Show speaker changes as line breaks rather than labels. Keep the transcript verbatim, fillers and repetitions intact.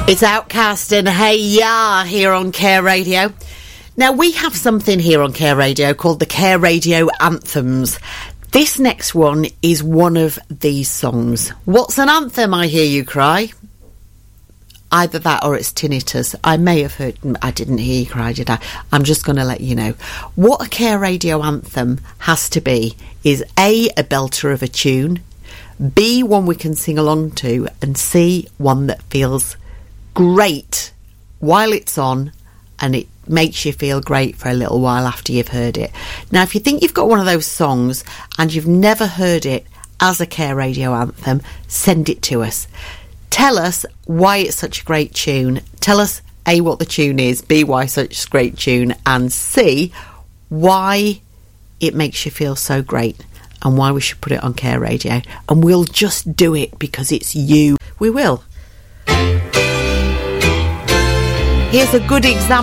It's Outcast and Hey Ya here on Care Radio. Now, we have something here on Care Radio called the Care Radio Anthems. This next one is one of these songs. What's an anthem, I hear you cry? Either that or it's tinnitus. I may have heard... I didn't hear you cry, did I? I'm just going to let you know. What a Care Radio anthem has to be is A, a belter of a tune, B, one we can sing along to, and C, one that feels great while it's on and it makes you feel great for a little while after you've heard it. Now, if you think you've got one of those songs and you've never heard it as a Care Radio anthem, send it to us. Tell us why it's such a great tune. Tell us A, what the tune is, B, why such a great tune, and C, why it makes you feel so great and why we should put it on Care Radio. And we'll just do it because it's you. We will. Here's a good example.